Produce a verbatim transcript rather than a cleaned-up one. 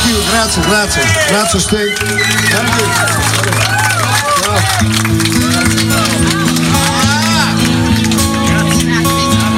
Thank you, grazie, grazie. Grazie Sting. Thank you. Ciao.